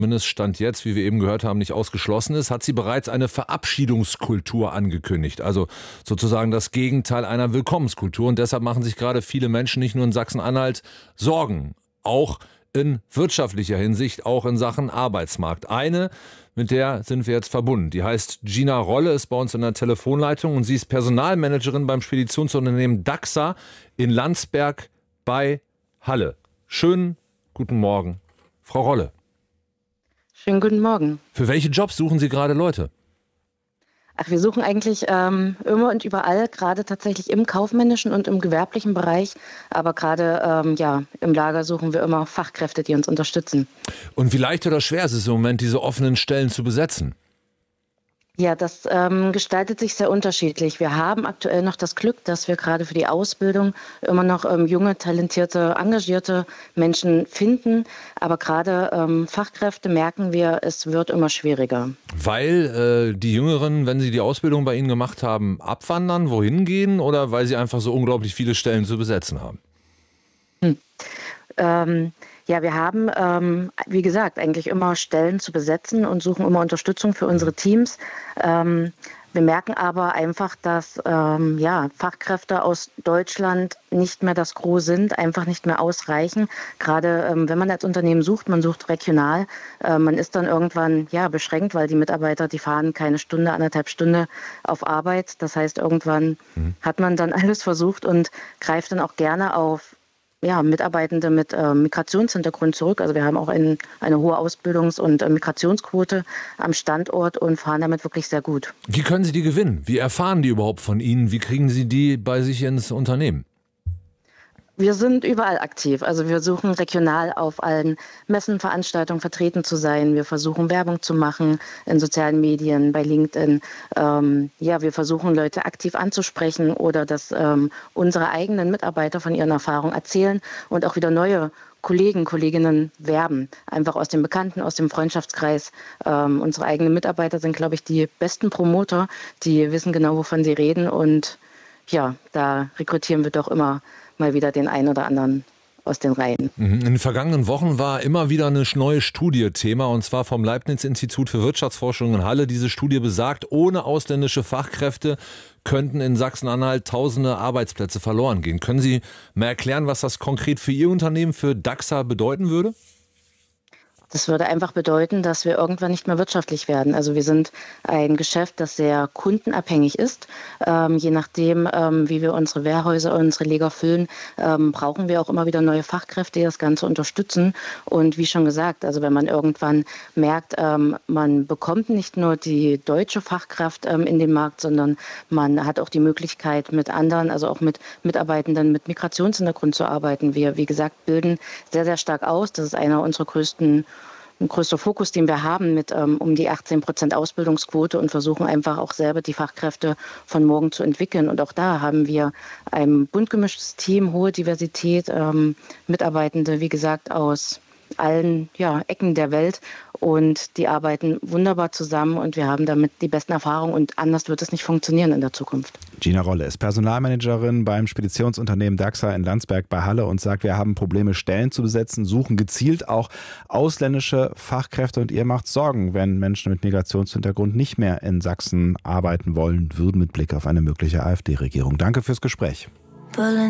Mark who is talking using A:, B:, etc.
A: zumindest Stand jetzt, wie wir eben gehört haben, nicht ausgeschlossen ist, hat sie bereits eine Verabschiedungskultur angekündigt. Also sozusagen das Gegenteil einer Willkommenskultur. Und deshalb machen sich gerade viele Menschen nicht nur in Sachsen-Anhalt Sorgen, auch in wirtschaftlicher Hinsicht, auch in Sachen Arbeitsmarkt. Eine, mit der sind wir jetzt verbunden. Die heißt Gina Rolle, ist bei uns in der Telefonleitung und sie ist Personalmanagerin beim Speditionsunternehmen DAXA in Landsberg bei Halle. Schönen guten Morgen, Frau Rolle.
B: Schönen guten Morgen.
A: Für welche Jobs suchen Sie gerade Leute?
B: Ach, wir suchen eigentlich immer und überall, gerade tatsächlich im kaufmännischen und im gewerblichen Bereich. Aber gerade im Lager suchen wir immer Fachkräfte, die uns unterstützen.
A: Und wie leicht oder schwer ist es im Moment, diese offenen Stellen zu besetzen?
B: Ja, das gestaltet sich sehr unterschiedlich. Wir haben aktuell noch das Glück, dass wir gerade für die Ausbildung immer noch junge, talentierte, engagierte Menschen finden. Aber gerade Fachkräfte merken wir, es wird immer schwieriger.
A: Weil die Jüngeren, wenn sie die Ausbildung bei Ihnen gemacht haben, abwandern, wohin gehen oder weil sie einfach so unglaublich viele Stellen zu besetzen haben?
B: Ja, wir haben, wie gesagt, eigentlich immer Stellen zu besetzen und suchen immer Unterstützung für unsere Teams. Wir merken aber einfach, dass Fachkräfte aus Deutschland nicht mehr das Gros sind, einfach nicht mehr ausreichen. Gerade wenn man als Unternehmen sucht, man sucht regional, man ist dann irgendwann beschränkt, weil die Mitarbeiter, die fahren keine Stunde, 1,5 Stunde auf Arbeit. Das heißt, irgendwann hat man dann alles versucht und greift dann auch gerne auf Mitarbeitende mit Migrationshintergrund zurück. Also wir haben auch eine hohe Ausbildungs- und Migrationsquote am Standort und fahren damit wirklich sehr gut.
A: Wie können Sie die gewinnen? Wie erfahren die überhaupt von Ihnen? Wie kriegen Sie die bei sich ins Unternehmen?
B: Wir sind überall aktiv. Also wir suchen regional auf allen Messen, Veranstaltungen vertreten zu sein. Wir versuchen Werbung zu machen in sozialen Medien, bei LinkedIn. Wir versuchen Leute aktiv anzusprechen oder dass unsere eigenen Mitarbeiter von ihren Erfahrungen erzählen und auch wieder neue Kolleginnen werben. Einfach aus dem Bekannten, aus dem Freundschaftskreis. Unsere eigenen Mitarbeiter sind, glaube ich, die besten Promoter. Die wissen genau, wovon sie reden. Und ja, da rekrutieren wir doch immer mal wieder den einen oder anderen aus den Reihen.
A: In den vergangenen Wochen war immer wieder eine neue Studie Thema, und zwar vom Leibniz-Institut für Wirtschaftsforschung in Halle. Diese Studie besagt, ohne ausländische Fachkräfte könnten in Sachsen-Anhalt tausende Arbeitsplätze verloren gehen. Können Sie mal erklären, was das konkret für Ihr Unternehmen, für DAXA, bedeuten würde?
B: Das würde einfach bedeuten, dass wir irgendwann nicht mehr wirtschaftlich werden. Also wir sind ein Geschäft, das sehr kundenabhängig ist. Je nachdem, wie wir unsere Wehrhäuser, unsere Lager füllen, brauchen wir auch immer wieder neue Fachkräfte, die das Ganze unterstützen. Und wie schon gesagt, also wenn man irgendwann merkt, man bekommt nicht nur die deutsche Fachkraft in den Markt, sondern man hat auch die Möglichkeit, mit anderen, also auch mit Mitarbeitenden mit Migrationshintergrund zu arbeiten. Wir, wie gesagt, bilden sehr, sehr stark aus. Das ist einer unserer ein größter Fokus, den wir haben mit um die 18% Ausbildungsquote und versuchen einfach auch selber die Fachkräfte von morgen zu entwickeln. Und auch da haben wir ein bunt gemischtes Team, hohe Diversität, Mitarbeitende, wie gesagt, aus allen Ecken der Welt, und die arbeiten wunderbar zusammen und wir haben damit die besten Erfahrungen und anders wird es nicht funktionieren in der Zukunft.
C: Gina Rolle ist Personalmanagerin beim Speditionsunternehmen DAXA in Landsberg bei Halle und sagt, wir haben Probleme, Stellen zu besetzen, suchen gezielt auch ausländische Fachkräfte und ihr macht Sorgen, wenn Menschen mit Migrationshintergrund nicht mehr in Sachsen arbeiten wollen würden mit Blick auf eine mögliche AfD-Regierung. Danke fürs Gespräch.